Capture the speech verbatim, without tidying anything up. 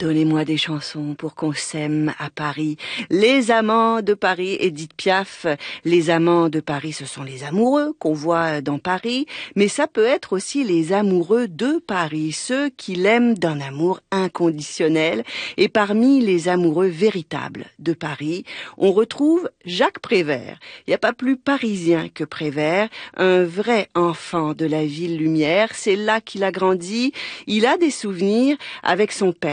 donnez-moi des chansons pour qu'on s'aime à Paris. Les amants de Paris, Édith Piaf. Les amants de Paris, ce sont les amoureux qu'on voit dans Paris, mais ça peut être aussi les amoureux de Paris, ceux qui l'aiment d'un amour inconditionnel. Et parmi les amoureux véritables de Paris, on retrouve Jacques Prévert. Il n'y a pas plus parisien que Prévert, un vrai enfant de la ville lumière. C'est là qu'il a grandi. Il a des souvenirs avec son père.